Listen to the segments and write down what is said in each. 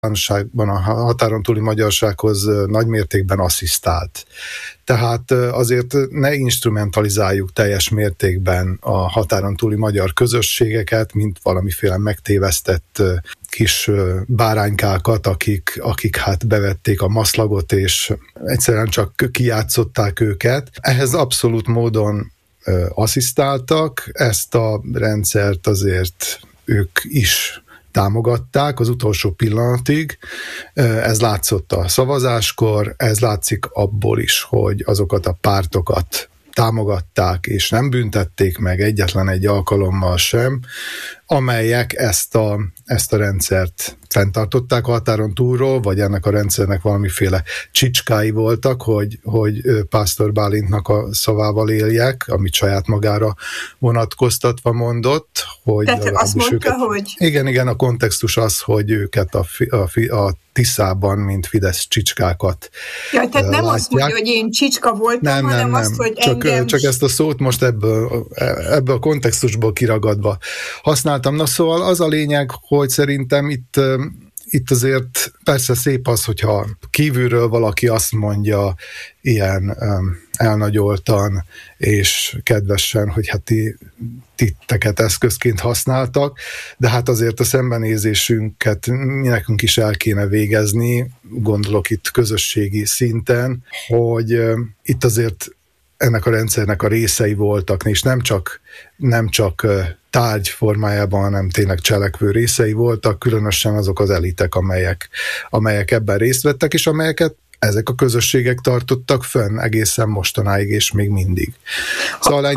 a határon túli magyarsághoz nagymértékben asszisztált. Tehát azért ne instrumentalizáljuk teljes mértékben a határon túli magyar közösségeket, mint valamiféle megtévesztett kis báránykákat, akik hát bevették a maszlagot, és egyszerűen csak kijátszották őket. Ehhez abszolút módon asszisztáltak, ezt a rendszert azért ők is támogatták az utolsó pillanatig. Ez látszott a szavazáskor, ez látszik abból is, hogy azokat a pártokat támogatták, és nem büntették meg egyetlen egy alkalommal sem, amelyek ezt a rendszert fenntartották a határon túlról, vagy ennek a rendszernek valamiféle csicskái voltak, hogy Pásztor Bálintnak a szavával éljek, amit saját magára vonatkoztatva mondott. Hogy tehát azt mondta, hogy... Igen, a kontextus az, hogy őket a Tiszában, mint Fidesz csicskákat tehát nem látják. Azt mondja, hogy én csicska voltam, hanem azt, hogy engem... Csak ezt a szót most ebből a kontextusból kiragadva használtam. Na szóval az a lényeg, hogy szerintem itt azért persze szép az, hogyha kívülről valaki azt mondja ilyen elnagyoltan és kedvesen, hogy hát titeket eszközként használtak, de hát azért a szembenézésünket nekünk is el kéne végezni, gondolok itt közösségi szinten, hogy itt azért ennek a rendszernek a részei voltak, és nem csak tárgy formájában, hanem tényleg cselekvő részei voltak, különösen azok az elitek, amelyek ebben részt vettek, és amelyeket ezek a közösségek tartottak fönn egészen mostanáig, és még mindig. Szóval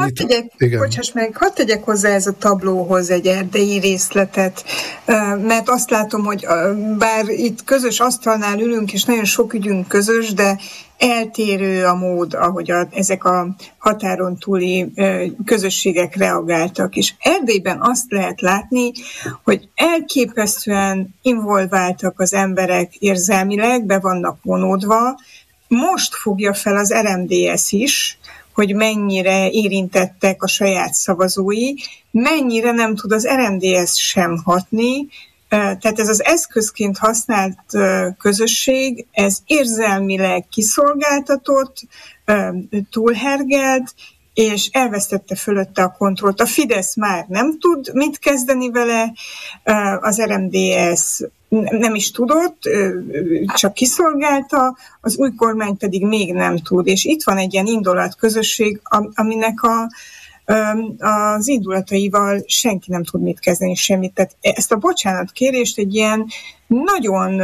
hadd tegyek hozzá ez a tablóhoz egy erdélyi részletet, mert azt látom, hogy bár itt közös asztalnál ülünk, és nagyon sok ügyünk közös, de eltérő a mód, ahogy ezek a határon túli közösségek reagáltak. És Erdélyben azt lehet látni, hogy elképesztően involváltak az emberek érzelmileg, be vannak vonódva. Most fogja fel az RMDSZ is, hogy mennyire érintettek a saját szavazói, mennyire nem tud az RMDSZ sem hatni. Tehát ez az eszközként használt közösség, ez érzelmileg kiszolgáltatott, túlhergelt, és elvesztette fölötte a kontrollt. A Fidesz már nem tud mit kezdeni vele, az RMDSZ nem is tudott, csak kiszolgálta, az új kormány pedig még nem tud. És itt van egy ilyen indulat közösség, aminek az indulataival senki nem tud mit kezdeni, semmit. Tehát ezt a bocsánatkérést egy ilyen nagyon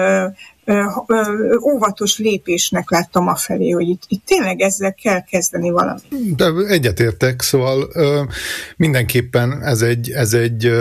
óvatos lépésnek láttam afelé, hogy itt tényleg ezzel kell kezdeni valamit. De egyetértek, szóval mindenképpen ez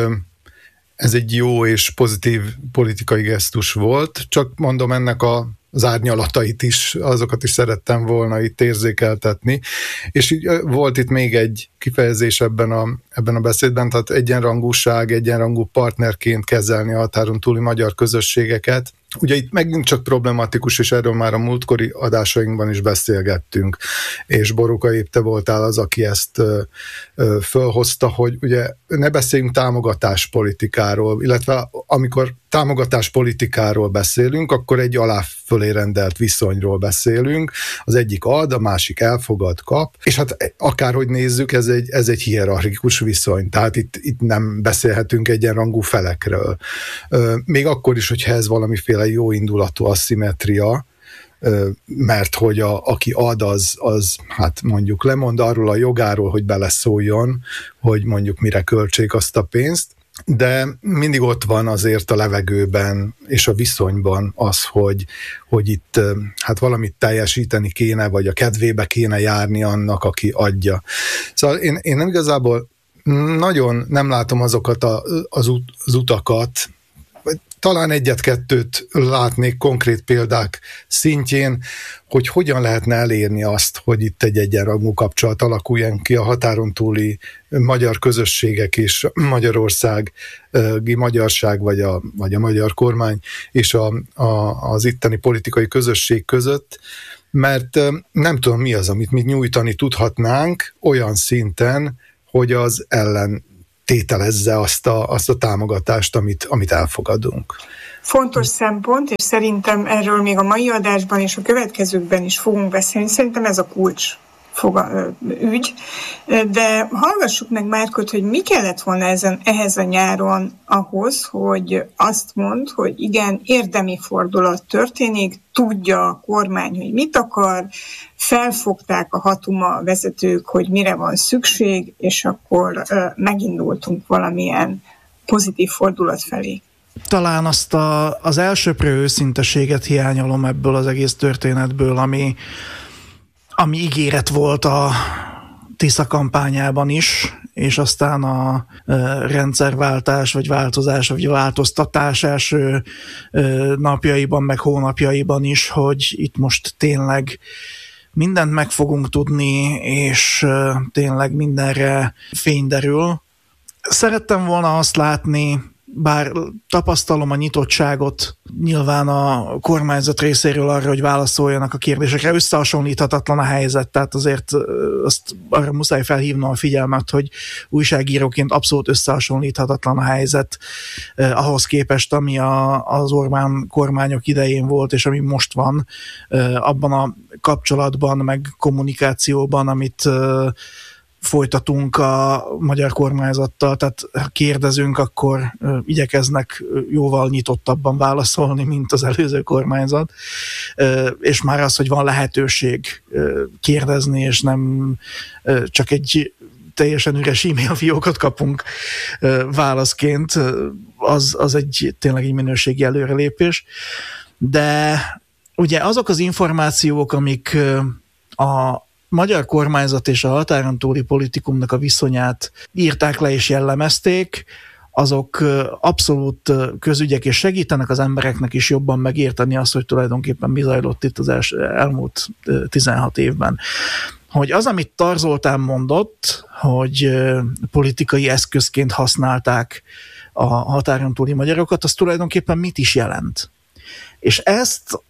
egy jó és pozitív politikai gesztus volt, csak mondom ennek az árnyalatait is, azokat is szerettem volna itt érzékeltetni. És így volt itt még egy kifejezés ebben a beszédben, tehát egyenrangú partnerként kezelni a határon túli magyar közösségeket. Ugye itt megint csak problematikus, és erről már a múltkori adásainkban is beszélgettünk, és Boróka épp te voltál az, aki ezt fölhozta, hogy ugye ne beszéljünk támogatáspolitikáról, illetve amikor támogatáspolitikáról beszélünk, akkor egy alá-fölé rendelt viszonyról beszélünk, az egyik ad, a másik elfogad, kap, és hát akárhogy nézzük, ez egy hierarchikus viszony, tehát itt nem beszélhetünk egyenrangú felekről. Még akkor is, hogyha ez valamiféle jó indulatú asszimetria, mert hogy aki ad, az hát mondjuk lemond arról a jogáról, hogy beleszóljon, hogy mondjuk mire költsék azt a pénzt, de mindig ott van azért a levegőben és a viszonyban az, hogy itt hát valamit teljesíteni kéne, vagy a kedvébe kéne járni annak, aki adja. Szóval én nem igazából nagyon nem látom azokat az utakat, talán egyet-kettőt látnék konkrét példák szintjén, hogy hogyan lehetne elérni azt, hogy itt egy egyenrangú kapcsolat alakuljon ki a határon túli magyar közösségek és magyarországi magyarság, vagy a magyar kormány és az itteni politikai közösség között, mert nem tudom mi az, amit mi nyújtani tudhatnánk olyan szinten, hogy az ellen tételezze azt a támogatást, amit elfogadunk. fontos szempont, és szerintem erről még a mai adásban és a következőkben is fogunk beszélni. Szerintem ez a kulcs ügy, de hallgassuk meg Márkot, hogy mi kellett volna ehhez a nyáron ahhoz, hogy azt mond, hogy igen, érdemi fordulat történik, tudja a kormány, hogy mit akar, felfogták a Hatuma vezetők, hogy mire van szükség, és akkor megindultunk valamilyen pozitív fordulat felé. Talán azt az elsöprő őszinteséget hiányolom ebből az egész történetből, ami ígéret volt a Tisza kampányában is, és aztán a rendszerváltás, vagy változás, vagy változtatás első napjaiban, meg hónapjaiban is, hogy itt most tényleg mindent meg fogunk tudni, és tényleg mindenre fény derül. Szerettem volna azt látni, bár tapasztalom a nyitottságot nyilván a kormányzat részéről arra, hogy válaszoljanak a kérdésekre, összehasonlíthatatlan a helyzet, tehát azért azt arra muszáj felhívnom a figyelmet, hogy újságíróként abszolút összehasonlíthatatlan a helyzet ahhoz képest, ami az Orbán kormányok idején volt, és ami most van abban a kapcsolatban, meg kommunikációban, amit folytatunk a magyar kormányzattal, tehát ha kérdezünk, akkor igyekeznek jóval nyitottabban válaszolni, mint az előző kormányzat, és már az, hogy van lehetőség kérdezni, és nem csak egy teljesen üres e-mail fiókot kapunk válaszként, az egy tényleg egy minőségi előrelépés. De ugye azok az információk, amik a magyar kormányzat és a határon túli politikumnak a viszonyát írták le és jellemezték, azok abszolút közügyek, és segítenek az embereknek is jobban megérteni azt, hogy tulajdonképpen mi zajlott itt az elmúlt 16 évben. Hogy az, amit Tar Zoltán mondott, hogy politikai eszközként használták a határon túli magyarokat, az tulajdonképpen mit is jelent. És ezt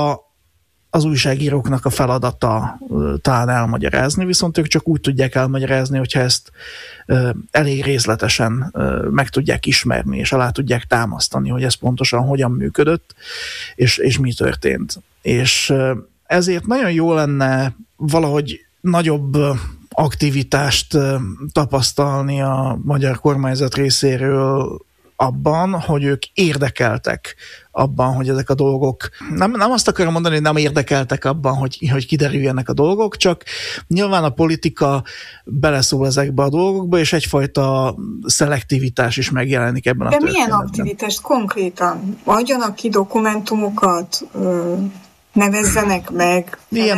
az újságíróknak a feladata talán elmagyarázni, viszont ők csak úgy tudják elmagyarázni, hogyha ezt elég részletesen meg tudják ismerni, és alá tudják támasztani, hogy ez pontosan hogyan működött, és mi történt. És ezért nagyon jó lenne valahogy nagyobb aktivitást tapasztalni a magyar kormányzat részéről abban, hogy ők érdekeltek abban, hogy ezek a dolgok, nem azt akarom mondani, hogy nem érdekeltek abban, hogy kiderüljenek a dolgok, csak nyilván a politika beleszól ezekbe a dolgokba, és egyfajta szelektivitás is megjelenik ebben a történetben. De milyen aktivitást konkrétan? Adjanak ki dokumentumokat, nevezzenek meg. Ilyen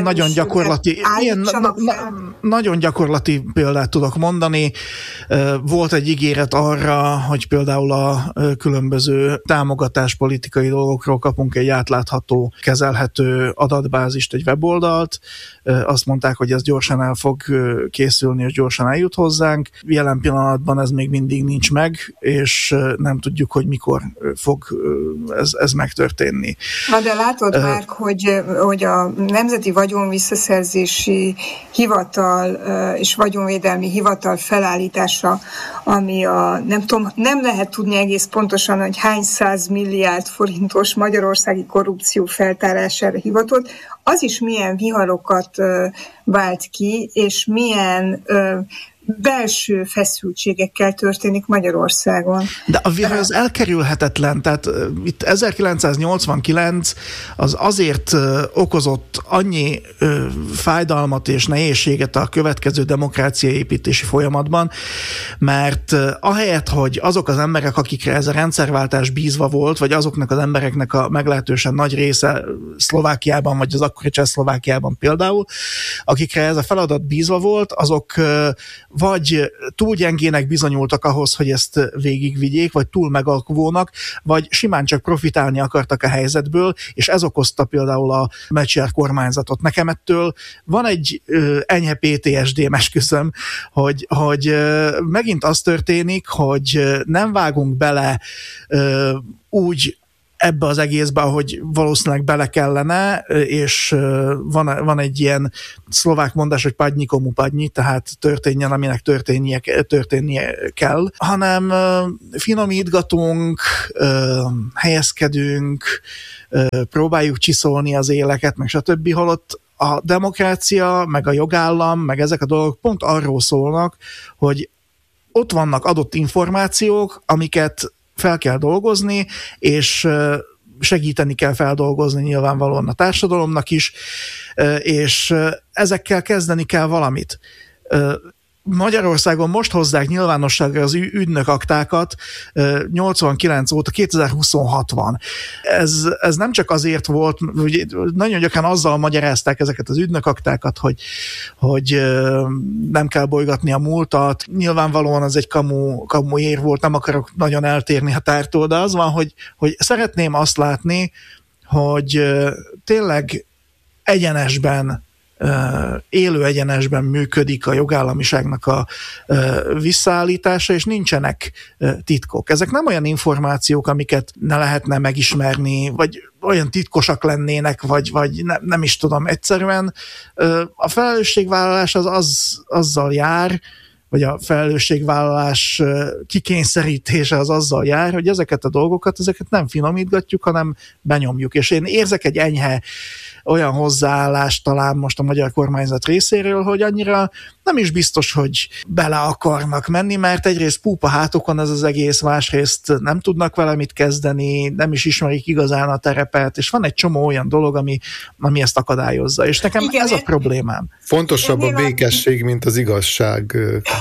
nagyon gyakorlati példát tudok mondani. Volt egy ígéret arra, hogy például a különböző támogatáspolitikai dolgokról kapunk egy átlátható, kezelhető adatbázist, egy weboldalt. Azt mondták, hogy ez gyorsan el fog készülni, és gyorsan eljut hozzánk. Jelen pillanatban ez még mindig nincs meg, és nem tudjuk, hogy mikor fog ez megtörténni. Na de látod már, hogy a Nemzeti Vagyonvisszaszerzési Hivatal és Vagyonvédelmi Hivatal felállítása, ami nem lehet tudni egész pontosan, hogy hány 100 milliárd forintos magyarországi korrupció feltárására hivatott, az is milyen viharokat vált ki, és milyen belső feszültségekkel történik Magyarországon. De a vihar az elkerülhetetlen, tehát itt 1989 az azért okozott annyi fájdalmat és nehézséget a következő demokráciaépítési folyamatban, mert ahelyett, hogy azok az emberek, akikre ez a rendszerváltás bízva volt, vagy azoknak az embereknek a meglehetősen nagy része Szlovákiában, vagy az akkori Csehszlovákiában például, akikre ez a feladat bízva volt, azok vagy túl gyengének bizonyultak ahhoz, hogy ezt végigvigyék, vagy túl megalkuvónak, vagy simán csak profitálni akartak a helyzetből, és ez okozta például a Mečiar kormányzatot. Nekem ettől van egy enyhe PTSD-m, esküszöm, hogy megint az történik, hogy nem vágunk bele úgy ebbe az egészbe, hogy valószínűleg bele kellene, és van egy ilyen szlovák mondás, hogy padnyi komu padnyi, tehát történjen, aminek történnie kell, hanem finomítgatunk, helyezkedünk, próbáljuk csiszolni az éleket, meg stb. Holott a demokrácia, meg a jogállam, meg ezek a dolgok pont arról szólnak, hogy ott vannak adott információk, amiket fel kell dolgozni, és segíteni kell feldolgozni nyilvánvalóan a társadalomnak is, és ezekkel kezdeni kell valamit. Magyarországon most hozzák nyilvánosságra az ügynökaktákat, 89 óta 2026 van. Ez nem csak azért volt, hogy nagyon gyakran azzal magyarázták ezeket az ügynökaktákat, hogy nem kell bolygatni a múltat. Nyilvánvalóan az egy kamu ér volt, nem akarok nagyon eltérni a tártól, de az van, hogy szeretném azt látni, hogy tényleg élő egyenesben működik a jogállamiságnak a visszaállítása, és nincsenek titkok. Ezek nem olyan információk, amiket ne lehetne megismerni, vagy olyan titkosak lennének, vagy nem is tudom, egyszerűen a felelősségvállalás azzal jár, vagy a felelősségvállalás kikényszerítése az azzal jár, hogy ezeket a dolgokat, ezeket nem finomítgatjuk, hanem benyomjuk. És én érzek egy enyhe olyan hozzáállást talán most a magyar kormányzat részéről, hogy annyira nem is biztos, hogy bele akarnak menni, mert egyrészt púpa hátokon ez az egész, másrészt nem tudnak vele mit kezdeni, nem is ismerik igazán a terepet, és van egy csomó olyan dolog, ami ezt akadályozza. És nekem igen, ez a problémám. Fontosabb a békesség, mint az igazság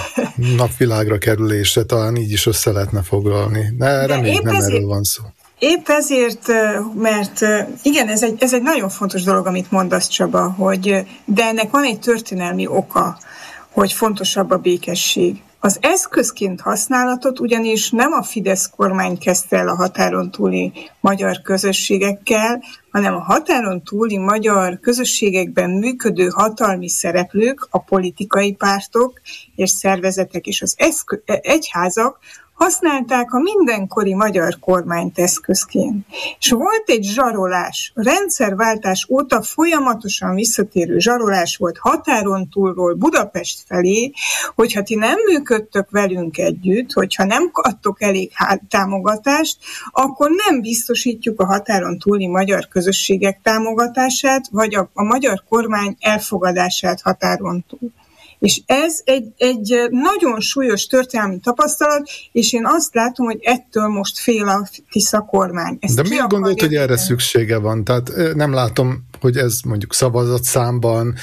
napvilágra kerülése, talán így is össze lehetne foglalni. De reméljük nem erről van szó. Épp ezért, mert igen, ez egy nagyon fontos dolog, amit mondasz, Csaba, de ennek van egy történelmi oka, hogy fontosabb a békesség. Az eszközként használatot ugyanis nem a Fidesz kormány kezdte el a határon túli magyar közösségekkel, hanem a határon túli magyar közösségekben működő hatalmi szereplők, a politikai pártok és szervezetek és az egyházak használták a mindenkori magyar kormányt eszközként. És volt egy zsarolás, a rendszerváltás óta folyamatosan visszatérő zsarolás volt határon túlról Budapest felé, hogyha ti nem működtök velünk együtt, hogyha nem adtok elég támogatást, akkor nem biztosítjuk a határon túli magyar közösségek támogatását, vagy a magyar kormány elfogadását határon túl. És ez egy nagyon súlyos történelmi tapasztalat, és én azt látom, hogy ettől most fél a Tisza kormány. De miért gondolod, hogy erre szüksége van? Tehát nem látom, hogy ez mondjuk szavazatszámban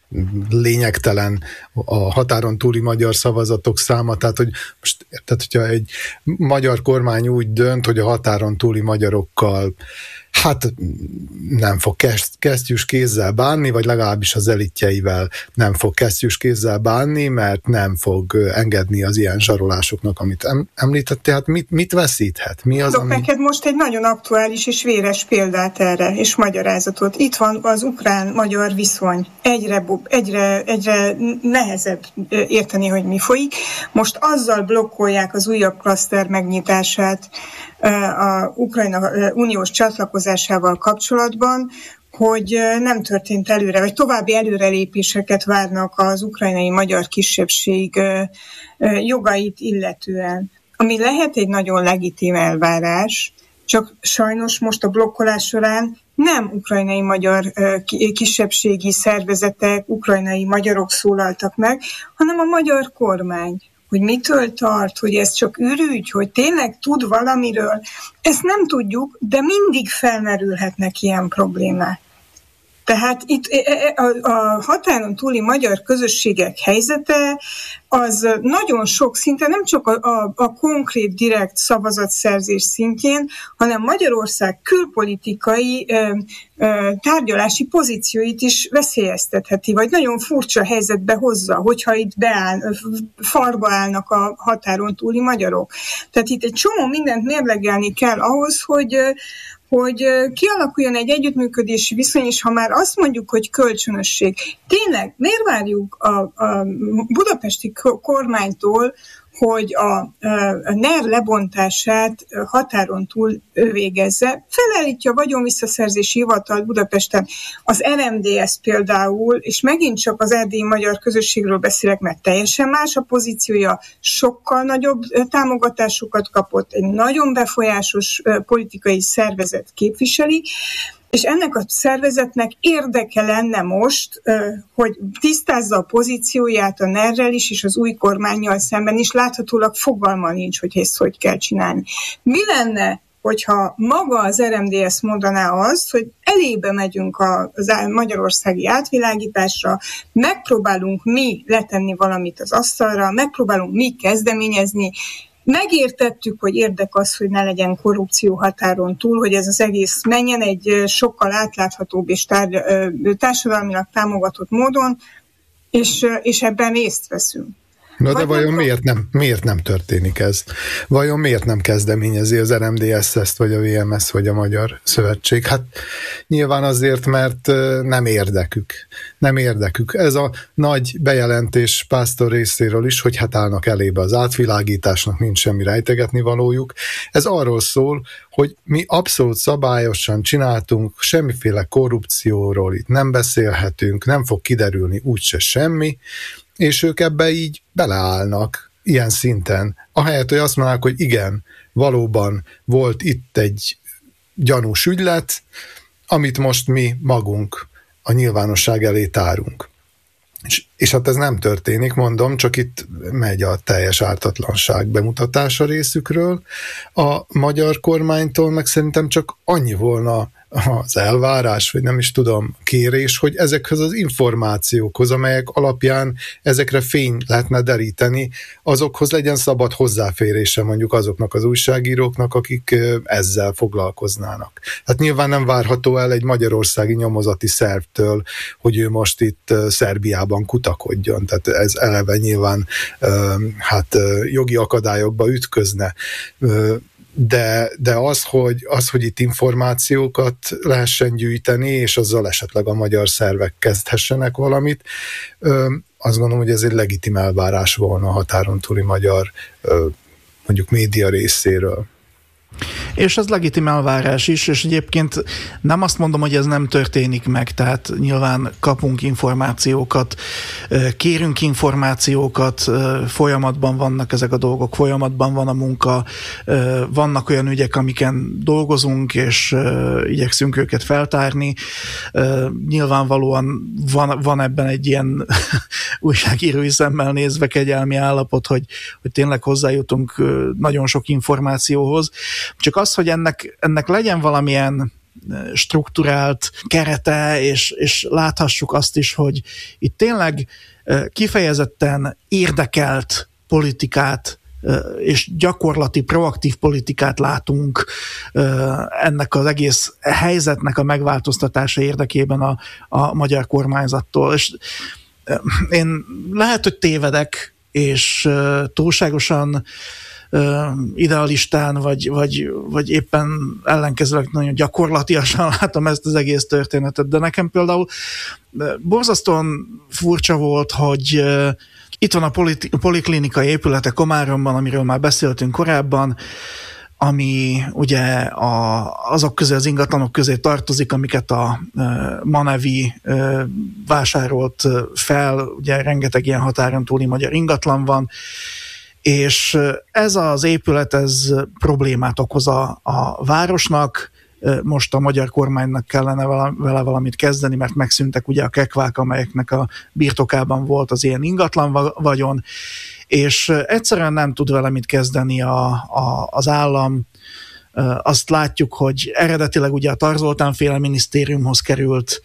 lényegtelen a határon túli magyar szavazatok száma, tehát hogyha egy magyar kormány úgy dönt, hogy a határon túli magyarokkal nem fog kesztyűs kézzel bánni, vagy legalábbis az elitjeivel nem fog kesztyűs kézzel bánni, mert nem fog engedni az ilyen zsarolásoknak, amit említettél. Hát mit veszíthet? Mi az, ami... Neked most egy nagyon aktuális és véres példát erre, és magyarázatot. Itt van az ukrán-magyar viszony. Egyre nehezebb érteni, hogy mi folyik. Most azzal blokkolják az újabb klaszter megnyitását a Ukrajna uniós csatlakozásával kapcsolatban, hogy nem történt előre, vagy további előrelépéseket várnak az ukrajnai magyar kisebbség jogait illetően. Ami lehet egy nagyon legitim elvárás, csak sajnos most a blokkolás során nem ukrajnai magyar kisebbségi szervezetek, ukrajnai magyarok szólaltak meg, hanem a magyar kormány. Hogy mitől tart, hogy ez csak ürügy, hogy tényleg tud valamiről, ezt nem tudjuk, de mindig felmerülhetnek ilyen problémák. Tehát itt a határon túli magyar közösségek helyzete az nagyon sok szinten, nem csak a konkrét, direkt szavazatszerzés szintjén, hanem Magyarország külpolitikai tárgyalási pozícióit is veszélyeztetheti, vagy nagyon furcsa helyzetbe hozza, hogyha itt farba állnak a határon túli magyarok. Tehát itt egy csomó mindent mérlegelni kell ahhoz, hogy kialakuljon egy együttműködési viszony, és ha már azt mondjuk, hogy kölcsönösség, tényleg miért várjuk a budapesti kormánytól, hogy a NER lebontását határon túl végezze. Felállítja a vagyonvisszaszerzési hivatal Budapesten, az RMDS például, és megint csak az erdélyi magyar közösségről beszélek, mert teljesen más a pozíciója, sokkal nagyobb támogatásokat kapott, egy nagyon befolyásos politikai szervezet képviseli, és ennek a szervezetnek érdeke lenne most, hogy tisztázza a pozícióját a NER-rel is, és az új kormánnyal szemben is, láthatólag fogalma nincs, hogy ezt hogy kell csinálni. Mi lenne, hogyha maga az RMDS mondaná azt, hogy elébe megyünk az magyarországi átvilágításra, megpróbálunk mi letenni valamit az asztalra, megpróbálunk mi kezdeményezni, megértettük, hogy érdek az, hogy ne legyen korrupció határon túl, hogy ez az egész menjen egy sokkal átláthatóbb és társadalmilag támogatott módon, és ebben részt veszünk. Na de vajon miért nem történik ez? Vajon miért nem kezdeményezi az RMDS ezt, vagy a VMS, vagy a Magyar Szövetség? Hát nyilván azért, mert nem érdekük. Nem érdekük. Ez a nagy bejelentés Pásztor részéről is, hogy hát állnak elébe az átvilágításnak, nincs semmi rejtegetni valójuk. Ez arról szól, hogy mi abszolút szabályosan csináltunk, semmiféle korrupcióról itt nem beszélhetünk, nem fog kiderülni úgyse semmi, és ők ebbe így beleállnak ilyen szinten. Ahelyett, hogy azt mondják, hogy igen, valóban volt itt egy gyanús ügylet, amit most mi magunk a nyilvánosság elé tárunk. És hát ez nem történik, mondom, csak itt megy a teljes ártatlanság bemutatása részükről. A magyar kormánytól meg szerintem csak annyi volna az elvárás, vagy nem is tudom, kérés, hogy ezekhez az információkhoz, amelyek alapján ezekre fény lehetne deríteni, azokhoz legyen szabad hozzáférése mondjuk azoknak az újságíróknak, akik ezzel foglalkoznának. Hát nyilván nem várható el egy magyarországi nyomozati szervtől, hogy ő most itt Szerbiában kutakodjon. Tehát ez eleve nyilván jogi akadályokba ütközne. De az, hogy itt információkat lehessen gyűjteni, és azzal esetleg a magyar szervek kezdhessenek valamit, azt gondolom, hogy ez egy legitim elvárás volna a határon túli magyar mondjuk média részéről. És ez legitim elvárás is, és egyébként nem azt mondom, hogy ez nem történik meg, tehát nyilván kapunk információkat, kérünk információkat, folyamatban vannak ezek a dolgok, folyamatban van a munka, vannak olyan ügyek, amiken dolgozunk, és igyekszünk őket feltárni. Nyilvánvalóan van ebben egy ilyen újságírói szemmel nézve kegyelmi állapot, hogy tényleg hozzájutunk nagyon sok információhoz. Csak az, hogy ennek legyen valamilyen strukturált kerete, és láthassuk azt is, hogy itt tényleg kifejezetten érdekelt politikát és gyakorlati, proaktív politikát látunk ennek az egész helyzetnek a megváltoztatása érdekében a magyar kormányzattól. És én lehet, hogy tévedek, és túlságosan idealistán, vagy éppen ellenkezőleg nagyon gyakorlatiasan látom ezt az egész történetet, de nekem például borzasztóan furcsa volt, hogy itt van a poliklinikai épülete Komáromban, amiről már beszéltünk korábban, ami ugye azok közé, az ingatlanok közé tartozik, amiket a Manevi vásárolt fel, ugye rengeteg ilyen határon túli magyar ingatlan van, és ez az épület, ez problémát okoz a városnak, most a magyar kormánynak kellene vele valamit kezdeni, mert megszűntek ugye a kekvák, amelyeknek a birtokában volt az ilyen ingatlan vagyon, és egyszerűen nem tud vele mit kezdeni az állam. Azt látjuk, hogy eredetileg ugye a Tar Zoltán féle minisztériumhoz került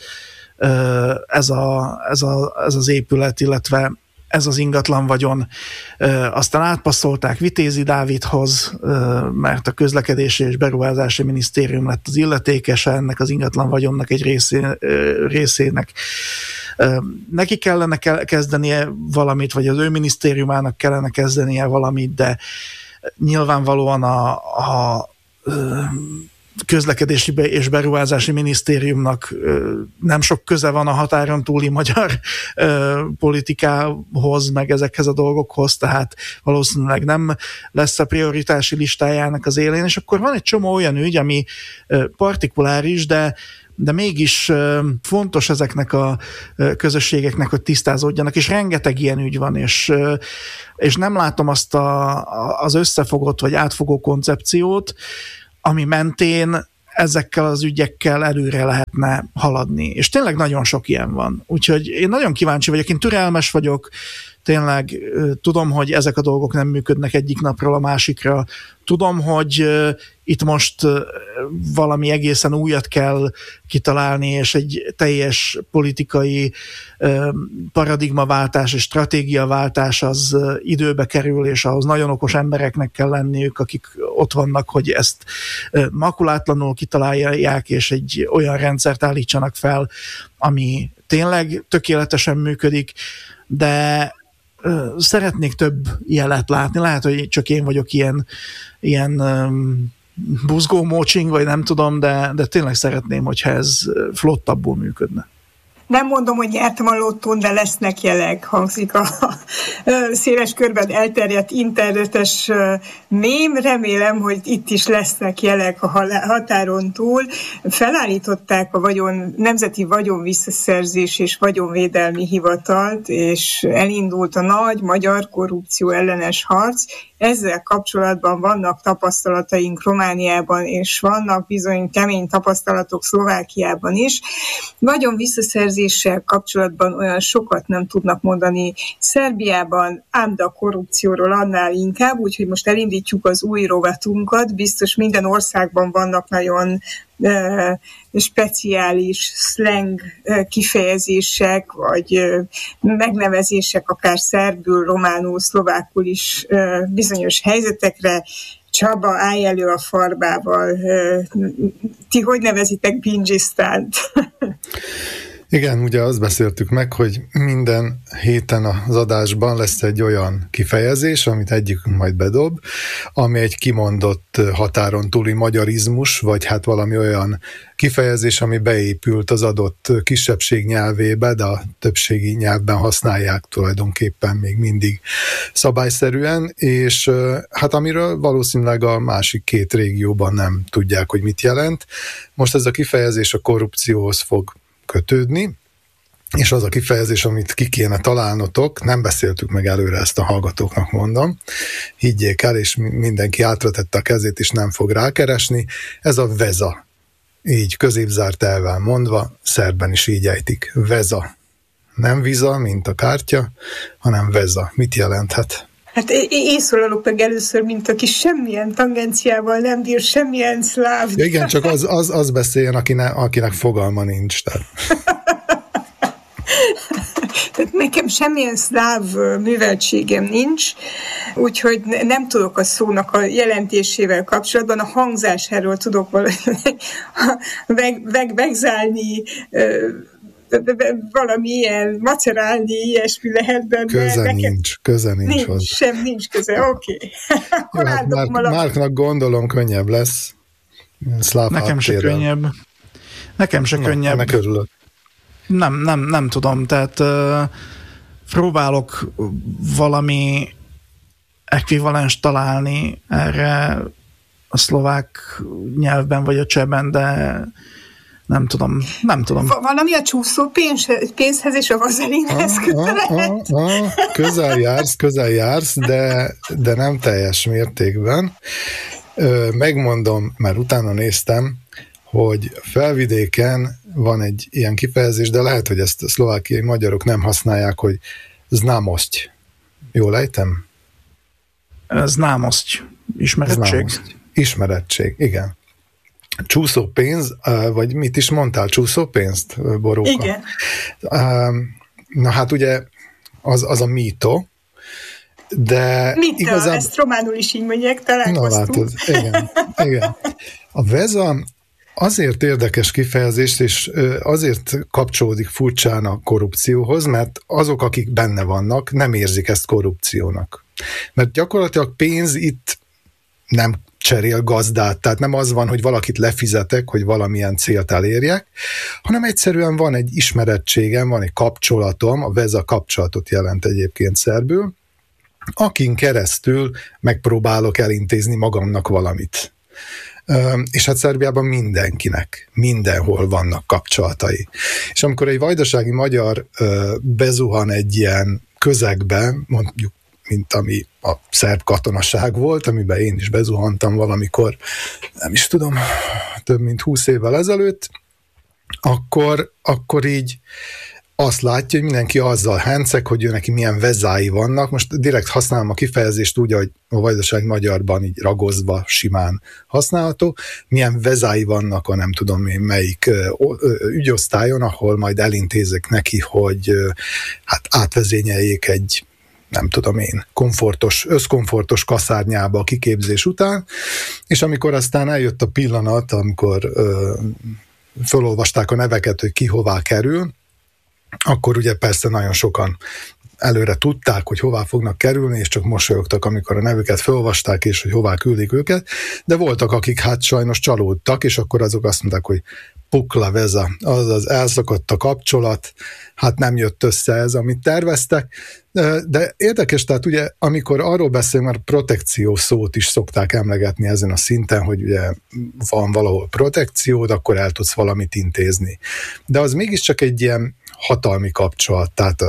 ez az épület, illetve ez az ingatlan vagyon, aztán átpasszolták Vitézi Dávidhoz, mert a közlekedési és beruházási minisztérium lett az illetékese ennek az ingatlan vagyonnak egy részének. Neki kellene kezdenie valamit, vagy az ő minisztériumának kellene kezdenie valamit, de nyilvánvalóan a közlekedési és beruházási minisztériumnak nem sok köze van a határon túli magyar politikához, meg ezekhez a dolgokhoz, tehát valószínűleg nem lesz a prioritási listájának az élén, és akkor van egy csomó olyan ügy, ami partikuláris, de mégis fontos ezeknek a közösségeknek, hogy tisztázódjanak, és rengeteg ilyen ügy van, és nem látom azt az összefogott vagy átfogó koncepciót, ami mentén ezekkel az ügyekkel előre lehetne haladni. És tényleg nagyon sok ilyen van. Úgyhogy én nagyon kíváncsi vagyok, én türelmes vagyok, tényleg tudom, hogy ezek a dolgok nem működnek egyik napról a másikra. Tudom, hogy itt most valami egészen újat kell kitalálni, és egy teljes politikai paradigmaváltás és stratégiaváltás az időbe kerül, és ahhoz nagyon okos embereknek kell lenniük, akik ott vannak, hogy ezt makulátlanul kitalálják, és egy olyan rendszert állítsanak fel, ami tényleg tökéletesen működik, de szeretnék több jelet látni. Lehet, hogy csak én vagyok ilyen buzgó mócsing, vagy nem tudom, de tényleg szeretném, hogyha ez flottabbul működne. Nem mondom, hogy nyertem a lottón, de lesznek jelek, hangzik a széles körben elterjedt internetes mém. Remélem, hogy itt is lesznek jelek a határon túl. Felállították a Nemzeti Vagyonvisszaszerzés és Vagyonvédelmi Hivatalt, és elindult a nagy magyar korrupció ellenes harc. Ezzel kapcsolatban vannak tapasztalataink Romániában, és vannak bizony kemény tapasztalatok Szlovákiában is. Vagyonvisszaszerzéssel kapcsolatban olyan sokat nem tudnak mondani Szerbiában, ám de a korrupcióról annál inkább, úgyhogy most elindítjuk az új rovatunkat. Biztos minden országban vannak nagyon speciális slang kifejezések, vagy megnevezések, akár szerbül, románul, szlovákul is bizonyos helyzetekre. Csaba, állj elő a farbával. Ti hogy nevezitek Bingisztánt? Igen, ugye azt beszéltük meg, hogy minden héten az adásban lesz egy olyan kifejezés, amit egyikünk majd bedob, ami egy kimondott határon túli magyarizmus, vagy hát valami olyan kifejezés, ami beépült az adott kisebbség nyelvébe, de a többségi nyelvben használják tulajdonképpen még mindig szabályszerűen, és hát amiről valószínűleg a másik két régióban nem tudják, hogy mit jelent. Most ez a kifejezés a korrupcióhoz fog kötődni, és az a kifejezés, amit ki kéne találnotok, nem beszéltük meg előre, ezt a hallgatóknak mondom, higgyék el, és mindenki átratette a kezét, és nem fog rákeresni, ez a veza. Így középzárt elvel mondva, szerben is így ejtik, veza. Nem viza, mint a kártya, hanem veza. Mit jelenthet? Hát én szólalok meg először, mint aki semmilyen tangenciával nem bír, semmilyen szláv. Ja, igen, csak az beszéljen, akinek fogalma nincs. Tehát nekem semmilyen szláv műveltségem nincs, úgyhogy nem tudok a szónak a jelentésével kapcsolatban, a hangzásáról tudok vegzálni, valami ilyen, macerálni, ilyesmi lehet benne. Köze nincs hozzá. Nincs köze, oké. Okay. Márknak gondolom könnyebb lesz. Nekem se könnyebb. Könnyebb. Ennek örülök. Nem tudom, tehát próbálok valami ekvivalens találni erre a szlovák nyelvben vagy a csehben, de nem tudom. Valami a csúszó pénzhez és a vazelinhez köthet? Közel jársz, de nem teljes mértékben. Megmondom, mert utána néztem, hogy Felvidéken van egy ilyen kifejezés, de lehet, hogy ezt a szlovákiai magyarok nem használják, hogy znamoszty. Jól ejtem? Znamoszty. Ismerettség, igen. Csúszópénz, vagy mit is mondtál? Csúszópénzt, Boróka? Igen. Na hát ugye az a mító, de igazából... ezt románul is így mondják, találkoztunk. Na látod, igen. A veza azért érdekes kifejezés, és azért kapcsolódik furcsán a korrupcióhoz, mert azok, akik benne vannak, nem érzik ezt korrupciónak. Mert gyakorlatilag pénz itt nem cserél gazdát. Tehát nem az van, hogy valakit lefizetek, hogy valamilyen célt elérjek, hanem egyszerűen van egy ismerettségem, van egy kapcsolatom, a veza kapcsolatot jelent egyébként szerbül, akin keresztül megpróbálok elintézni magamnak valamit. És hát Szerbiában mindenkinek, mindenhol vannak kapcsolatai. És amikor egy vajdasági magyar bezuhan egy ilyen közegbe, mondjuk, mint ami a szerb katonaság volt, amiben én is bezuhantam valamikor, nem is tudom, több mint 20 évvel ezelőtt, akkor így azt látja, hogy mindenki azzal henceg, hogy ő neki milyen vezái vannak. Most direkt használom a kifejezést úgy, ahogy a vajdaság magyarban így ragozva simán használható. Milyen vezái vannak a nem tudom én melyik ügyosztályon, ahol majd elintézek neki, hogy hát átvezényeljék egy nem tudom én, összkomfortos kaszárnyába a kiképzés után, és amikor aztán eljött a pillanat, amikor felolvasták a neveket, hogy ki hová kerül, akkor ugye persze nagyon sokan előre tudták, hogy hová fognak kerülni, és csak mosolyogtak, amikor a nevüket felolvasták, és hogy hová küldik őket, de voltak, akik hát sajnos csalódtak, és akkor azok azt mondták, hogy pukla veza, azaz elszakadt a kapcsolat, hát nem jött össze ez, amit terveztek, de érdekes, tehát ugye amikor arról beszélünk, már protekció szót is szokták emlegetni ezen a szinten, hogy ugye van valahol protekciód, akkor el tudsz valamit intézni. De az mégiscsak egy ilyen hatalmi kapcsolat, tehát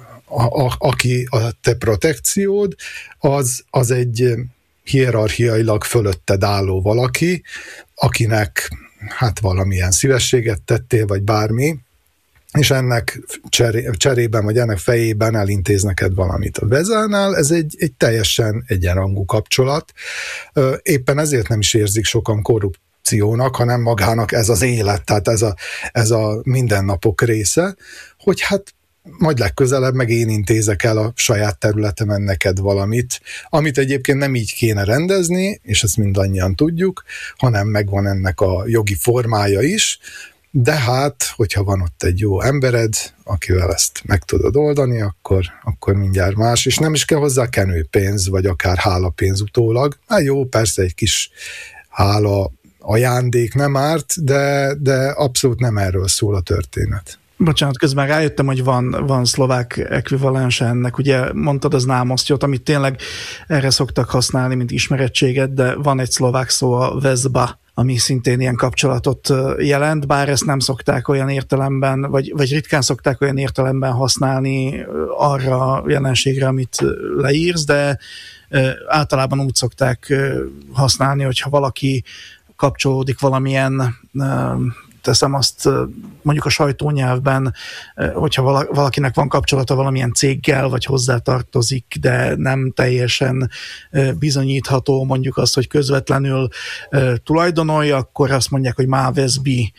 aki a te protekciód, az egy hierarchiailag fölötted álló valaki, akinek hát valamilyen szívességet tettél, vagy bármi, és ennek cserében, vagy ennek fejében elintéz neked valamit. A vezánál ez egy teljesen egyenrangú kapcsolat. Éppen ezért nem is érzik sokan korrupciónak, hanem magának ez az élet, tehát ez a mindennapok része, hogy hát majd legközelebb meg én intézek el a saját területemen neked valamit, amit egyébként nem így kéne rendezni, és ezt mindannyian tudjuk, hanem megvan ennek a jogi formája is, de hát, hogyha van ott egy jó embered, akivel ezt meg tudod oldani, akkor mindjárt más, és nem is kell hozzá kenőpénz, vagy akár hálapénz utólag. Hát jó, persze egy kis hála ajándék nem árt, de abszolút nem erről szól a történet. Bocsánat, közben rájöttem, hogy van szlovák ekvivalense ennek. Ugye mondtad az námosztyot, amit tényleg erre szoktak használni, mint ismerettséget, de van egy szlovák szó, a vezba, ami szintén ilyen kapcsolatot jelent, bár ezt nem szokták olyan értelemben, vagy ritkán szokták olyan értelemben használni arra a jelenségre, amit leírsz, de általában úgy szokták használni, hogyha valaki kapcsolódik valamilyen, teszem azt mondjuk a sajtónyelvben, hogyha valakinek van kapcsolata valamilyen céggel, vagy hozzátartozik, de nem teljesen bizonyítható, mondjuk azt, hogy közvetlenül tulajdonolja, akkor azt mondják, hogy má vezbi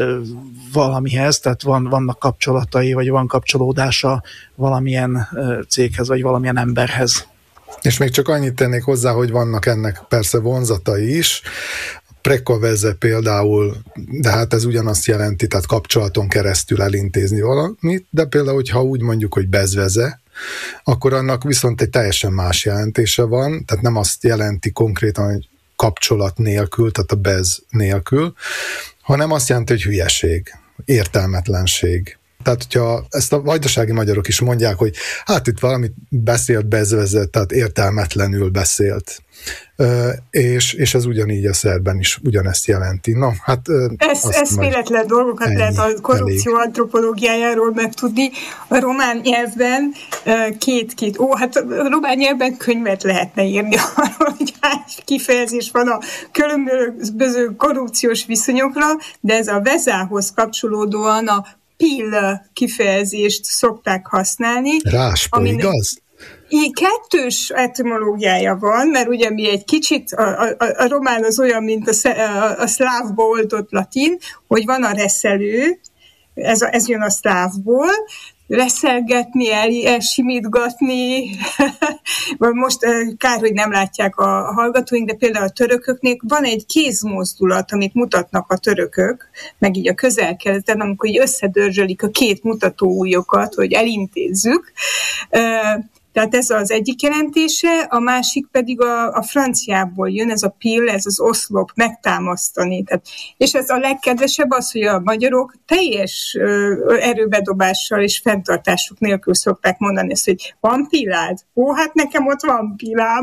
valamihez, tehát vannak kapcsolatai, vagy van kapcsolódása valamilyen céghez, vagy valamilyen emberhez. És még csak annyit tennék hozzá, hogy vannak ennek persze vonzatai is. Prekaveze például, de hát ez ugyanazt jelenti, tehát kapcsolaton keresztül elintézni valamit, de például, hogyha úgy mondjuk, hogy bezveze, akkor annak viszont egy teljesen más jelentése van, tehát nem azt jelenti konkrétan, hogy kapcsolat nélkül, tehát a bez nélkül, hanem azt jelenti, hogy hülyeség, értelmetlenség. Tehát, hogyha ezt a vajdasági magyarok is mondják, hogy hát itt valamit beszélt, bezvezet, tehát értelmetlenül beszélt. És ez ugyanígy a szerben is ugyanezt jelenti. No, hát eszméletlen dolgokat ennyi, lehet a korrupció antropológiájáról megtudni. A román nyelvben hát a román nyelvben könyvet lehetne írni arról, hogy hány kifejezés van a különböző korrupciós viszonyokra, de ez a vezához kapcsolódóan a pill kifejezést szokták használni. Ráspó, igaz? Kettős etimológiája van, mert ugye mi egy kicsit, a román az olyan, mint a szlávból oltott latin, hogy van a reszelő, ez jön a szlávból, reszelgetni, elsimítgatni, most kár, hogy nem látják a hallgatóink, de például a törököknél van egy kézmozdulat, amit mutatnak a törökök, meg így a Közel-Keleten, amikor így összedörzsölik a két mutatóujjokat, hogy elintézzük. Tehát ez az egyik jelentése, a másik pedig a franciából jön, ez a pill, ez az oszlop, megtámasztani. Tehát, és ez a legkedvesebb az, hogy a magyarok teljes erőbedobással és fenntartásuk nélkül szokták mondani ezt, hogy van pillád? Ó, hát nekem ott van pillám.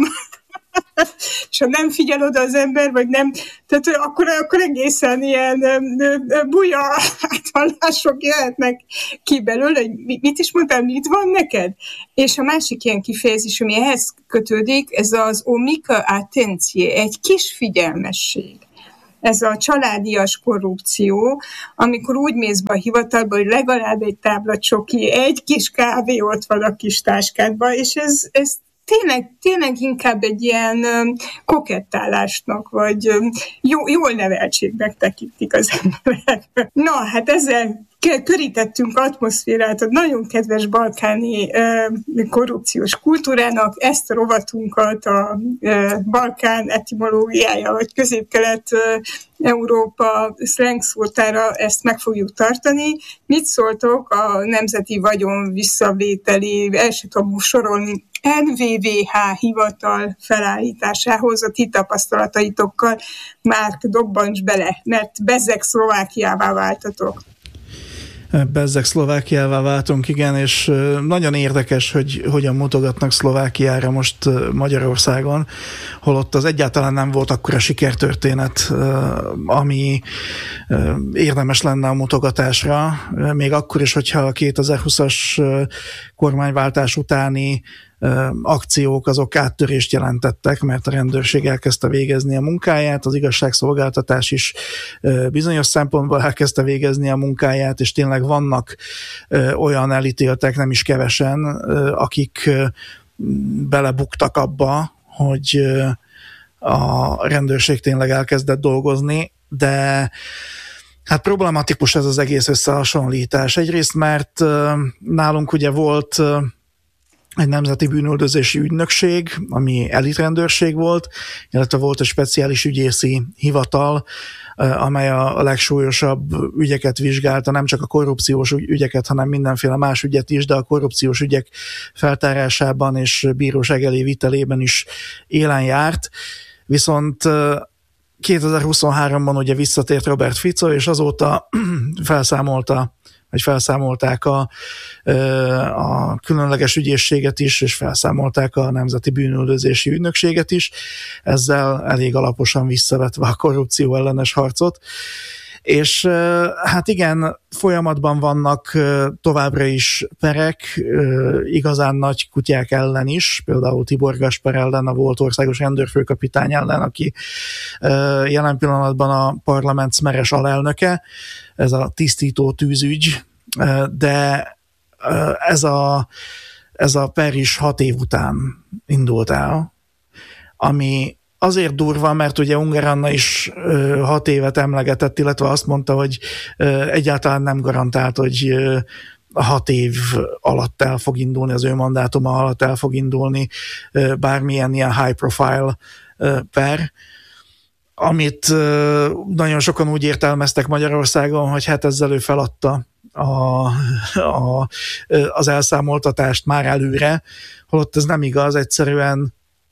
És ha nem figyel oda az ember, vagy nem, tehát akkor egészen ilyen buja áthallások jöhetnek ki belőle, hogy mit is mondtál, mit van neked? És a másik ilyen kifejezés, ami ehhez kötődik, ez az omika attentie, egy kis figyelmesség. Ez a családias korrupció, amikor úgy mész be a hivatalba, hogy legalább egy tábla csoki, egy kis kávé ott van a kis táskádban, és ez tényleg inkább egy ilyen kokettálásnak, vagy jól neveltségnek tekintik az emberek. Na, hát ezzel körítettünk atmoszférát a nagyon kedves balkáni korrupciós kultúrának. Ezt a rovatunkat a Balkán etimológiája, vagy Közép-Kelet-Európa szlengszótára ezt meg fogjuk tartani. Mit szóltok a nemzeti vagyon visszavételi, el sem tudom sorolni, NVVH hivatal felállításához a ti tapasztalataitokkal? Márk, dobbancs bele, mert bezzeg Szlovákiává váltatok. Bezzeg Szlovákiává váltunk, igen, és nagyon érdekes, hogy hogyan mutogatnak Szlovákiára most Magyarországon, holott az egyáltalán nem volt akkora sikertörténet, ami érdemes lenne a mutogatásra, még akkor is, hogyha a 2020-as kormányváltás utáni akciók azok áttörést jelentettek, mert a rendőrség elkezdte végezni a munkáját, az igazságszolgáltatás is bizonyos szempontból elkezdte végezni a munkáját, és tényleg vannak olyan elítéltek, nem is kevesen, akik belebuktak abba, hogy a rendőrség tényleg elkezdett dolgozni, de hát problematikus ez az egész összehasonlítás. Egyrészt, mert nálunk ugye volt egy nemzeti bűnüldözési ügynökség, ami elitrendőrség volt, illetve volt egy speciális ügyészi hivatal, amely a legsúlyosabb ügyeket vizsgálta, nem csak a korrupciós ügyeket, hanem mindenféle más ügyet is, de a korrupciós ügyek feltárásában és bíróság elé vitelében is élen járt. Viszont 2023-ban ugye visszatért Robert Fico, és azóta felszámolták a különleges ügyészséget is, és felszámolták a Nemzeti Bűnüldözési Ügynökséget is, ezzel elég alaposan visszavetve a korrupció ellenes harcot. És hát igen, folyamatban vannak továbbra is perek, igazán nagy kutyák ellen is, például Tibor Gaspar ellen, a volt országos rendőrfőkapitány ellen, aki jelen pillanatban a parlament szmeres alelnöke, ez a tisztító tűzügy, de ez a per is 6 év után indult el, ami azért durva, mert ugye Ungár Anna is 6 évet emlegetett, illetve azt mondta, hogy egyáltalán nem garantált, hogy 6 év alatt el fog indulni, az ő mandátuma alatt el fog indulni bármilyen ilyen high profile per, amit nagyon sokan úgy értelmeztek Magyarországon, hogy hát ezzel ő feladta az elszámoltatást már előre, holott ez nem igaz, egyszerűen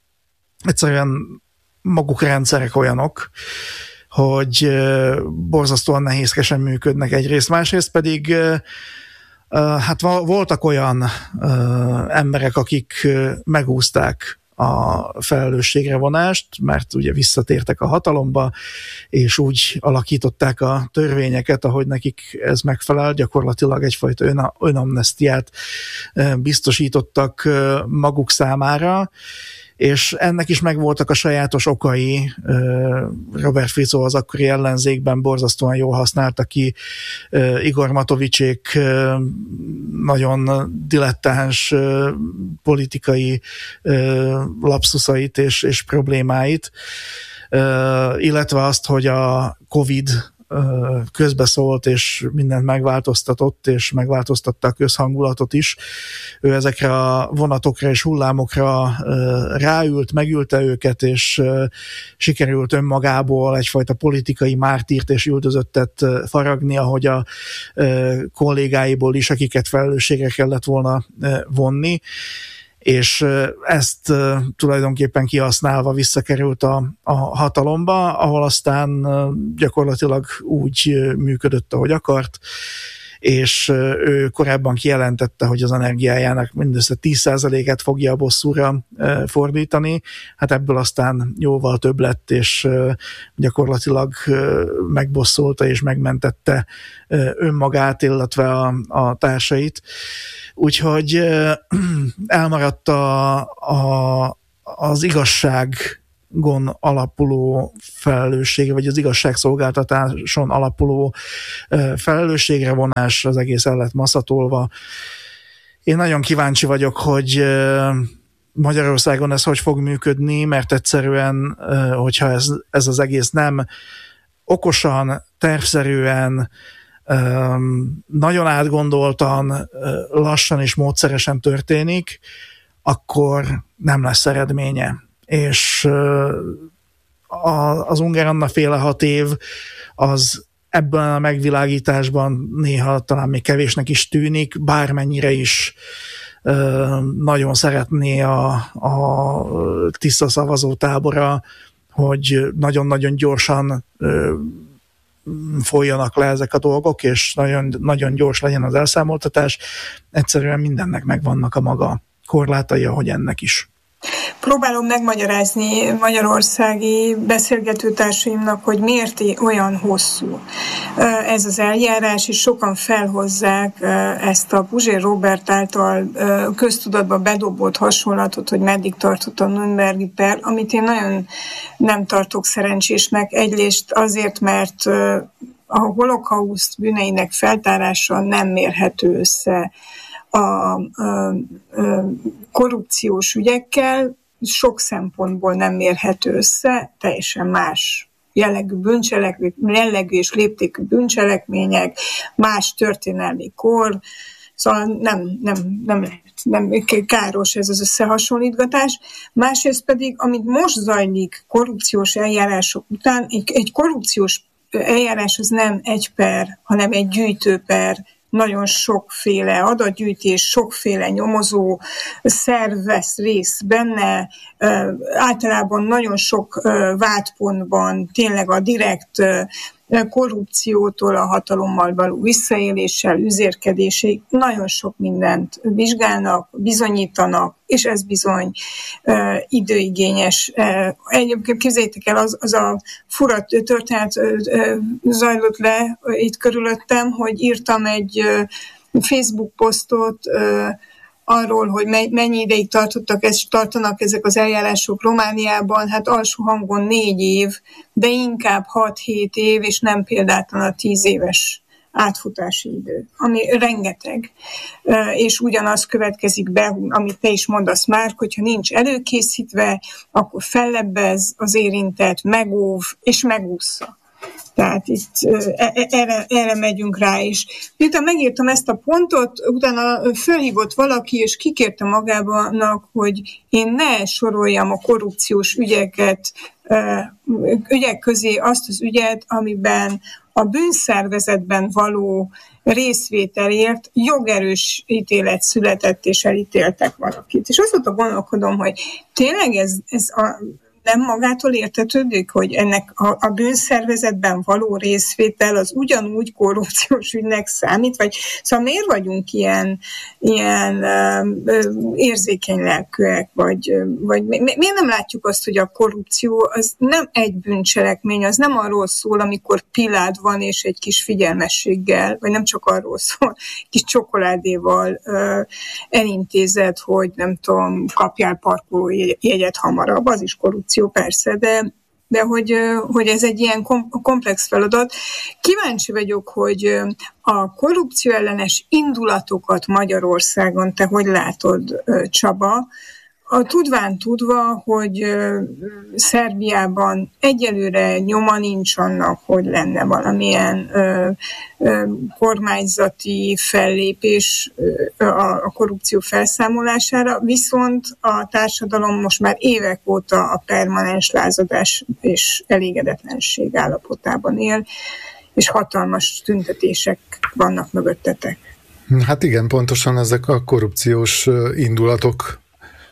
maguk rendszerek olyanok, hogy borzasztóan nehézkesen működnek egyrészt, másrészt pedig hát voltak olyan emberek, akik megúzták a felelősségre vonást, mert ugye visszatértek a hatalomba, és úgy alakították a törvényeket, ahogy nekik ez megfelel, gyakorlatilag egyfajta önamnesztiát biztosítottak maguk számára, és ennek is megvoltak a sajátos okai. Robert Fico az akkori ellenzékben borzasztóan jól használta ki Igor Matovicsék nagyon dilettáns politikai lapszuszait és problémáit, illetve azt, hogy a Covid közbeszólt, és mindent megváltoztatott, és megváltoztatta a közhangulatot is. Ő ezekre a vonatokra és hullámokra ráült, megülte őket, és sikerült önmagából egyfajta politikai mártírt és üldözöttet faragni, ahogy a kollégáiból is, akiket felelősségre kellett volna vonni. és ezt tulajdonképpen kihasználva visszakerült a hatalomba, ahol aztán gyakorlatilag úgy működött, ahogy akart, és ő korábban kijelentette, hogy az energiájának mindössze 10%-át fogja a bosszúra fordítani. Hát ebből aztán jóval több lett, és gyakorlatilag megbosszolta és megmentette önmagát, illetve a társait. Úgyhogy elmaradt az igazságon alapuló felelősség, vagy az igazságszolgáltatáson alapuló felelősségre vonás, az egész el lett maszatolva. Én nagyon kíváncsi vagyok, hogy Magyarországon ez hogy fog működni, mert egyszerűen, hogyha ez az egész nem okosan, tervszerűen, nagyon átgondoltan, lassan és módszeresen történik, akkor nem lesz eredménye. És az Ungár Anna féle 6 év az ebben a megvilágításban néha talán még kevésnek is tűnik, bármennyire is nagyon szeretné a tiszta szavazótábora, hogy nagyon-nagyon gyorsan folyjanak le ezek a dolgok, és nagyon, nagyon gyors legyen az elszámoltatás. Egyszerűen mindennek megvannak a maga korlátai, ahogy ennek is. Próbálom megmagyarázni magyarországi beszélgetőtársaimnak, hogy miért olyan hosszú ez az eljárás, és sokan felhozzák ezt a Puzsér Róbert által köztudatba bedobott hasonlatot, hogy meddig tartott a Nürnbergi per, amit én nagyon nem tartok szerencsésnek. Egyrészt azért, mert a holokauszt bűneinek feltárása nem mérhető össze a korrupciós ügyekkel, sok szempontból nem mérhető össze, teljesen más jellegű jellegű és léptékű bűncselekmények, más történelmi kor, szóval nem káros ez az összehasonlítgatás. Másrészt pedig, amit most zajlik korrupciós eljárások után, egy korrupciós eljárás az nem egy per, hanem egy gyűjtőper, nagyon sokféle adatgyűjtés, sokféle nyomozó szerv vesz részt benne, általában nagyon sok vádpontban tényleg a direkt korrupciótól a hatalommal való visszaéléssel, üzérkedésig nagyon sok mindent vizsgálnak, bizonyítanak, és ez bizony időigényes. Egyébként képzeljétek el, az a fura történet zajlott le itt körülöttem, hogy írtam egy Facebook posztot arról, hogy mennyi ideig tartanak ezek az eljárások Romániában, hát alsó hangon 4 év, de inkább 6-7 év, és nem példátlan a 10 éves átfutási idő, ami rengeteg. És ugyanaz következik be, amit te is mondasz már, hogyha nincs előkészítve, akkor fellebbez az érintett, megóv és megúszza. Tehát itt erre megyünk rá is. Miután megírtam ezt a pontot, utána fölhívott valaki, és kikérte magának, hogy én ne soroljam a korrupciós ügyek közé azt az ügyet, amiben a bűnszervezetben való részvételért jogerős ítélet született, és elítéltek valakit. És azt gondolkodom, hogy tényleg ez nem magától értetődik, hogy ennek a bűnszervezetben való részvétel az ugyanúgy korrupciós ügynek számít, vagy szóval miért vagyunk ilyen érzékeny lelkűek, vagy miért nem látjuk azt, hogy a korrupció az nem egy bűncselekmény, az nem arról szól, amikor pilád van és egy kis figyelmességgel, vagy nem csak arról szól, kis csokoládéval elintézed, hogy nem tudom, kapjál parkolójegyet hamarabb, az is korrupció. Persze, de hogy ez egy ilyen komplex feladat. Kíváncsi vagyok, hogy a korrupció ellenes indulatokat Magyarországon te hogy látod, Csaba? Tudva, hogy Szerbiában egyelőre nyoma nincs annak, hogy lenne valamilyen kormányzati fellépés a korrupció felszámolására, viszont a társadalom most már évek óta a permanens lázadás és elégedetlenség állapotában él, és hatalmas tüntetések vannak mögöttetek. Hát igen, pontosan ezek a korrupciós indulatok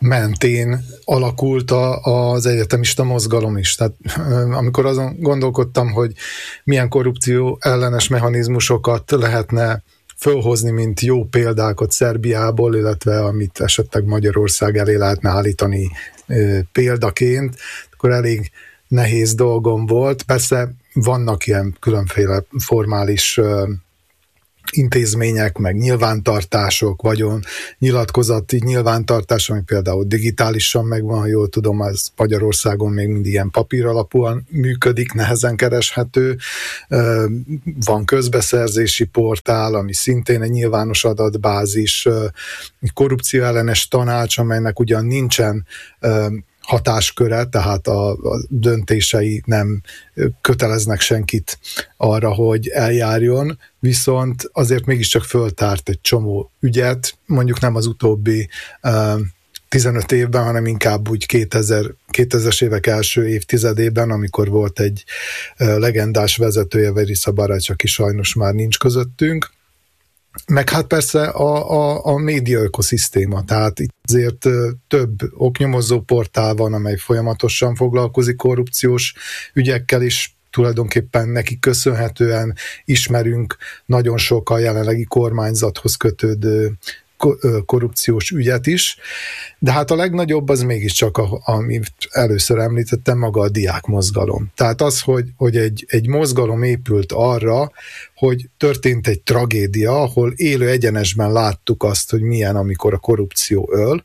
mentén alakult az egyetemista mozgalom is. Tehát amikor azon gondolkodtam, hogy milyen korrupció ellenes mechanizmusokat lehetne fölhozni, mint jó példákat Szerbiából, illetve amit esetleg Magyarország elé lehetne állítani példaként, akkor elég nehéz dolgom volt. Persze vannak ilyen különféle formális intézmények, meg nyilvántartások, vagyon nyilatkozati nyilvántartás, ami például digitálisan megvan, ha jól tudom, az Magyarországon még mindig ilyen papír alapúan működik, nehezen kereshető. Van közbeszerzési portál, ami szintén egy nyilvános adatbázis, korrupció ellenes tanács, amelynek ugyan nincsen hatásköre, tehát a döntései nem köteleznek senkit arra, hogy eljárjon, viszont azért mégiscsak föltárt egy csomó ügyet, mondjuk nem az utóbbi 15 évben, hanem inkább úgy 2000-es évek első évtizedében, amikor volt egy legendás vezetője, Verica Barać, aki sajnos már nincs közöttünk. Meg hát persze a média ökoszisztéma, tehát itt azért több oknyomozó portál van, amely folyamatosan foglalkozik korrupciós ügyekkel is, tulajdonképpen neki köszönhetően ismerünk nagyon sok a jelenlegi kormányzathoz kötődő korrupciós ügyet is, de hát a legnagyobb az mégiscsak, amit először említettem, maga a diákmozgalom. Tehát az, hogy egy mozgalom épült arra, hogy történt egy tragédia, ahol élő egyenesben láttuk azt, hogy milyen, amikor a korrupció öl,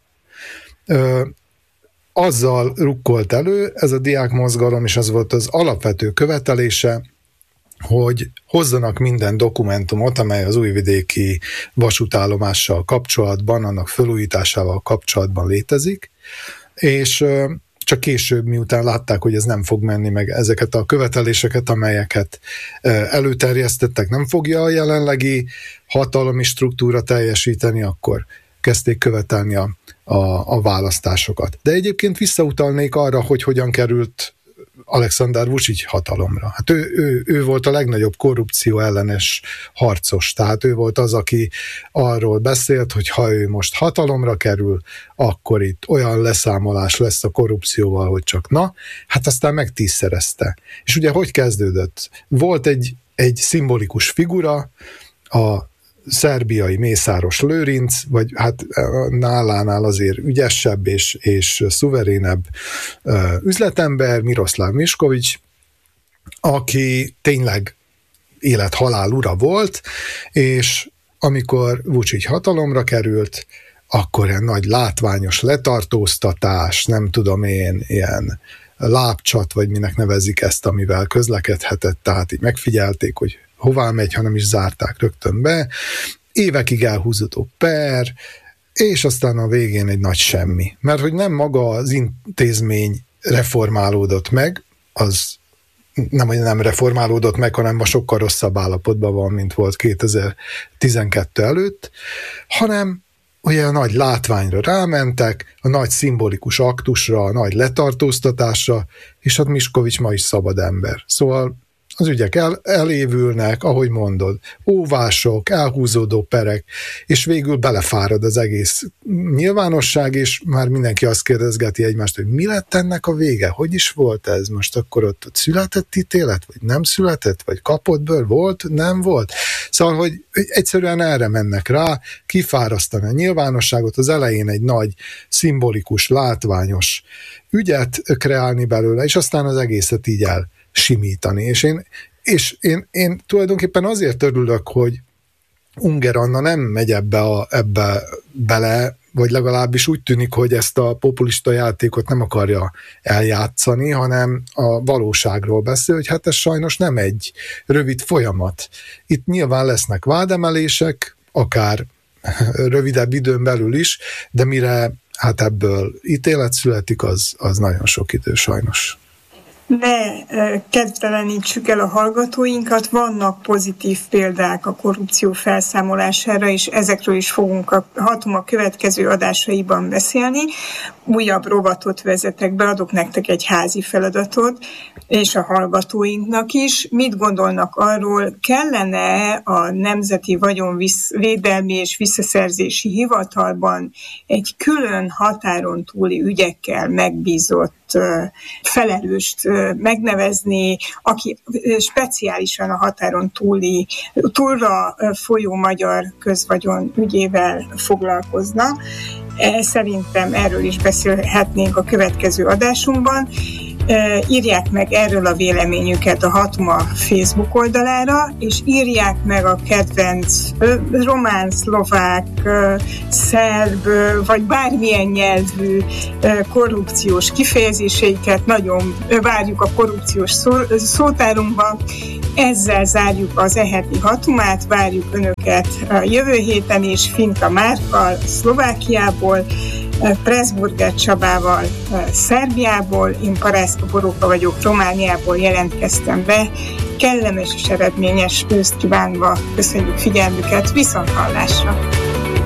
azzal rukkolt elő ez a diákmozgalom, és az volt az alapvető követelése, hogy hozzanak minden dokumentumot, amely az újvidéki vasútállomással kapcsolatban, annak felújításával kapcsolatban létezik, és csak később, miután látták, hogy ez nem fog menni, meg ezeket a követeléseket, amelyeket előterjesztettek, nem fogja a jelenlegi hatalmi struktúra teljesíteni, akkor kezdték követelni a választásokat. De egyébként visszautalnék arra, hogy hogyan került Aleksandar Vučić hatalomra. Hát ő volt a legnagyobb korrupció ellenes harcos, tehát ő volt az, aki arról beszélt, hogy ha ő most hatalomra kerül, akkor itt olyan leszámolás lesz a korrupcióval, hogy csak na, hát aztán meg 10-szerezte. És ugye hogy kezdődött? Volt egy szimbolikus figura, a szerbiai Mészáros Lőrinc, vagy hát nálánál azért ügyesebb és szuverénebb üzletember, Miroslav Mišković, aki tényleg élet-halál ura volt, és amikor Vučić hatalomra került, akkor egy nagy látványos letartóztatás, nem tudom én, ilyen lábcsat, vagy minek nevezik ezt, amivel közlekedhetett, tehát így megfigyelték, hogy hová megy, ha nem is zárták rögtön be, évekig elhúzódó per, és aztán a végén egy nagy semmi. Mert hogy nem maga az intézmény reformálódott meg, az nem, hogy nem reformálódott meg, hanem ma sokkal rosszabb állapotban van, mint volt 2012 előtt, hanem ugye a nagy látványra rámentek, a nagy szimbolikus aktusra, a nagy letartóztatásra, és hát Mišković ma is szabad ember. Szóval az ügyek elévülnek, ahogy mondod, óvások, elhúzódó perek, és végül belefárad az egész nyilvánosság, és már mindenki azt kérdezgeti egymást, hogy mi lett ennek a vége, hogy is volt ez, most akkor ott született ítélet, vagy nem született, vagy kapott ből, volt, nem volt. Szóval, hogy egyszerűen erre mennek rá, kifárasztani a nyilvánosságot, az elején egy nagy, szimbolikus, látványos ügyet kreálni belőle, és aztán az egészet így simítani. És én tulajdonképpen azért örülök, hogy Unger Anna nem megy ebbe bele, vagy legalábbis úgy tűnik, hogy ezt a populista játékot nem akarja eljátszani, hanem a valóságról beszél, hogy hát ez sajnos nem egy rövid folyamat. Itt nyilván lesznek vádemelések, akár rövidebb időn belül is, de mire hát ebből ítélet születik, az nagyon sok idő sajnos. ne kedvtelenítsük el a hallgatóinkat, vannak pozitív példák a korrupció felszámolására, és ezekről is fogunk a Hatuma következő adásaiban beszélni. Újabb rovatot vezetek be, adok nektek egy házi feladatot, és a hallgatóinknak is. Mit gondolnak arról, kellene a Nemzeti Vagyonvédelmi és Visszaszerzési Hivatalban egy külön határon túli ügyekkel megbízott felelőst megnevezni, aki speciálisan a határon túlra folyó magyar közvagyon ügyével foglalkozna. Szerintem erről is beszélhetnénk a következő adásunkban. Írják meg erről a véleményüket a Hatuma Facebook oldalára, és írják meg a kedvenc román, szlovák, szerb, vagy bármilyen nyelvű korrupciós kifejezéseiket. Nagyon várjuk a korrupciós szótárunkba. Ezzel zárjuk az heti Hatumát, várjuk Önöket a jövő héten is, Finta Márkkal Szlovákiából, Pressburger Csabával Szerbiából, én Parászka Boróka vagyok, Romániából jelentkeztem be. Kellemes és eredményes őszt kívánva köszönjük figyelmüket, viszonthallásra!